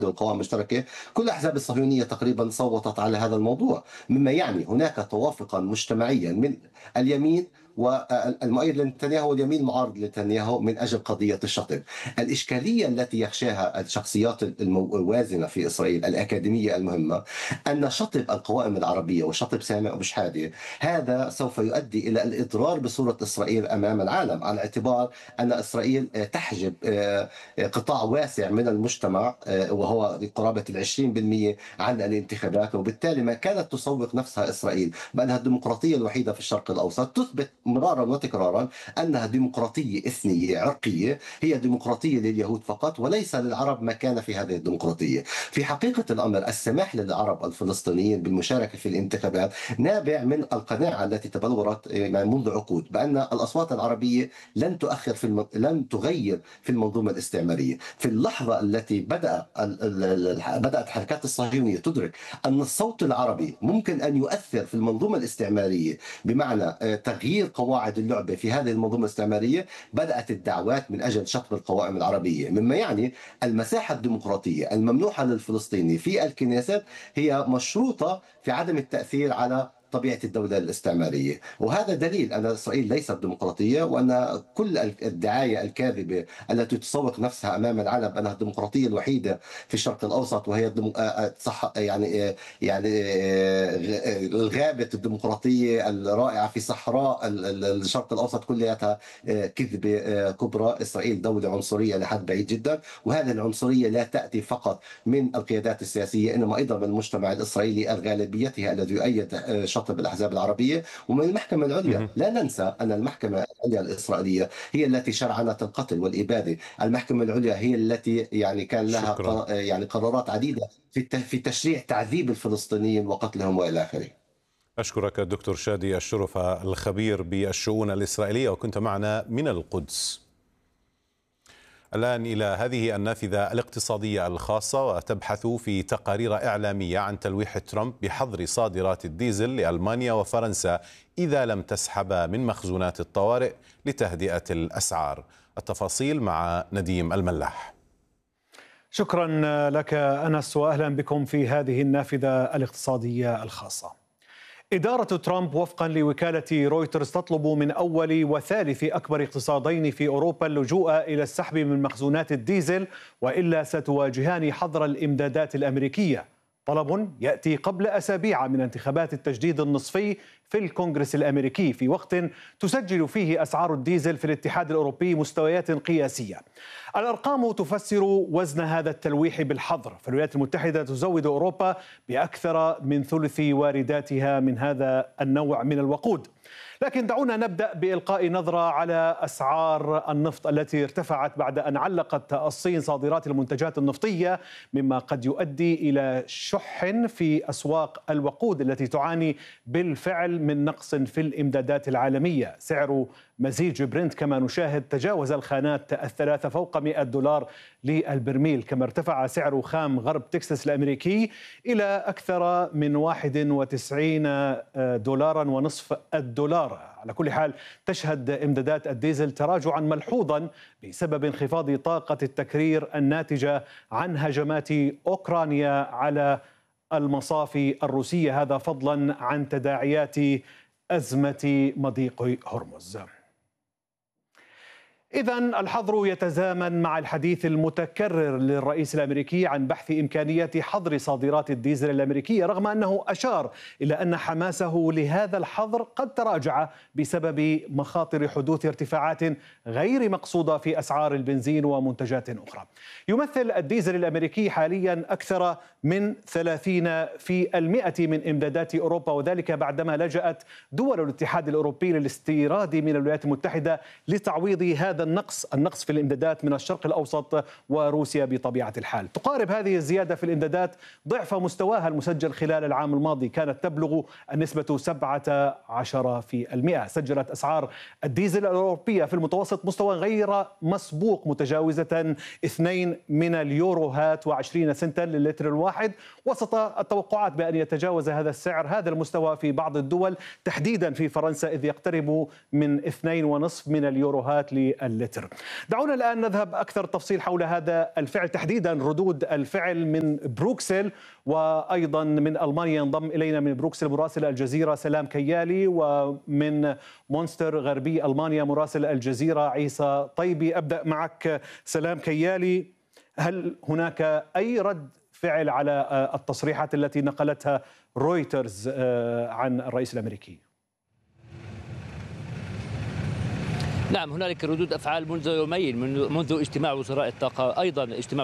والقوائم المشتركة، كل الأحزاب الصهيونية تقريبا صوتت على هذا الموضوع، مما يعني هناك توافقا مجتمعيا من اليمين والمؤيد لنتنياهو واليمين المعارض لنتنياهو من أجل قضية الشطب. الإشكالية التي يخشاها الشخصيات الوازنة في إسرائيل الأكاديمية المهمة أن شطب القوائم العربية وشطب سامي أبو شحادة هذا سوف يؤدي إلى الإضرار بصورة إسرائيل أمام العالم، على اعتبار أن إسرائيل تحجب قطاع واسع من المجتمع وهو قرابة 20% عن الانتخابات، وبالتالي ما كانت تسوق نفسها إسرائيل بأنها الديمقراطية الوحيدة في الشرق الأوسط تثبت مرارا وتكرارا أنها ديمقراطية إثنية عرقية، هي ديمقراطية لليهود فقط وليس للعرب مكان في هذه الديمقراطية. في حقيقة الأمر السماح للعرب الفلسطينيين بالمشاركة في الانتخابات نابع من القناعة التي تبلورت منذ عقود بأن الأصوات العربية لن تغير في المنظومة الاستعمارية. في اللحظة التي بدأت الحركات الصهيونية تدرك أن الصوت العربي ممكن أن يؤثر في المنظومة الاستعمارية بمعنى تغيير قواعد اللعبة في هذه المنظومة الاستعمارية، بدأت الدعوات من أجل شطب القوائم العربية، مما يعني المساحة الديمقراطية الممنوحة للفلسطيني في الكنيست هي مشروطة في عدم التأثير على طبيعة الدولة الاستعمارية. وهذا دليل أن إسرائيل ليست ديمقراطية، وأن كل الدعاية الكاذبة التي تسوق نفسها أمام العالم أنها الديمقراطية الوحيدة في الشرق الأوسط وهي صح غابة الديمقراطية الرائعة في صحراء الشرق الأوسط كلها كذبة كبرى. إسرائيل دولة عنصرية لحد بعيد جدا، وهذه العنصرية لا تأتي فقط من القيادات السياسية إنما أيضا من المجتمع الإسرائيلي غالبيته الذي يؤيد شطب الأحزاب العربية ومن المحكمة العليا. لا ننسى أن المحكمة العليا الإسرائيلية هي التي شرعنت القتل والإبادة. المحكمة العليا هي التي كان لها قرارات عديدة في تشريع تعذيب الفلسطينيين وقتلهم وإلى آخره. أشكرك الدكتور شادي الشرفة الخبير بالشؤون الإسرائيلية، وكنت معنا من القدس. الآن إلى هذه النافذة الاقتصادية الخاصة، وتبحث في تقارير إعلامية عن تلويح ترامب بحظر صادرات الديزل لألمانيا وفرنسا إذا لم تسحب من مخزونات الطوارئ لتهدئة الأسعار. التفاصيل مع نديم الملاح. شكرا لك أنس، وأهلا بكم في هذه النافذة الاقتصادية الخاصة. إدارة ترامب وفقا لوكالة رويترز تطلب من أول وثالث أكبر اقتصادين في أوروبا اللجوء إلى السحب من مخزونات الديزل، وإلا ستواجهان حظر الإمدادات الأمريكية. طلب يأتي قبل أسابيع من انتخابات التجديد النصفي في الكونغرس الأمريكي، في وقت تسجل فيه أسعار الديزل في الاتحاد الأوروبي مستويات قياسية. الأرقام تفسر وزن هذا التلويح بالحظر، فالولايات المتحدة تزود أوروبا بأكثر من ثلث وارداتها من هذا النوع من الوقود. لكن دعونا نبدأ بإلقاء نظرة على أسعار النفط التي ارتفعت بعد أن علقت الصين صادرات المنتجات النفطية، مما قد يؤدي إلى شح في أسواق الوقود التي تعاني بالفعل من نقص في الإمدادات العالمية. سعر مزيج برنت كما نشاهد تجاوز الخانات الثلاثة فوق $100 للبرميل، كما ارتفع سعر خام غرب تكساس الأمريكي إلى أكثر من $91.50. على كل حال تشهد إمدادات الديزل تراجعا ملحوظا بسبب انخفاض طاقة التكرير الناتجة عن هجمات أوكرانيا على المصافي الروسية، هذا فضلا عن تداعيات أزمة مضيق هرمز. إذن الحظر يتزامن مع الحديث المتكرر للرئيس الأمريكي عن بحث إمكانية حظر صادرات الديزل الأمريكية، رغم أنه أشار إلى أن حماسه لهذا الحظر قد تراجع بسبب مخاطر حدوث ارتفاعات غير مقصودة في أسعار البنزين ومنتجات أخرى. يمثل الديزل الأمريكي حاليا أكثر من 30% من إمدادات أوروبا، وذلك بعدما لجأت دول الاتحاد الأوروبي للاستيراد من الولايات المتحدة لتعويض هذا النقص في الإمدادات من الشرق الأوسط وروسيا. بطبيعة الحال تقارب هذه الزيادة في الإمدادات ضعف مستواها المسجل خلال العام الماضي، كانت تبلغ النسبة 17%. سجلت أسعار الديزل الأوروبية في المتوسط مستوى غير مسبوق، متجاوزة 2 من اليوروهات و20 سنتا للتر الواحد، وسط التوقعات بأن يتجاوز هذا السعر هذا المستوى في بعض الدول، تحديدا في فرنسا، إذ يقترب من 2.5 من اليوروهات للتر اللتر. دعونا الآن نذهب أكثر تفصيل حول هذا الفعل، تحديدا ردود الفعل من بروكسل وأيضا من ألمانيا. ينضم إلينا من بروكسل مراسل الجزيرة سلام كيالي، ومن مونستر غربي ألمانيا مراسل الجزيرة عيسى طيبي. أبدأ معك سلام كيالي، هل هناك أي رد فعل على التصريحات التي نقلتها رويترز عن الرئيس الأمريكي؟ نعم، هنالك ردود أفعال منذ يومين، منذ اجتماع وزراء الطاقة، أيضا اجتماع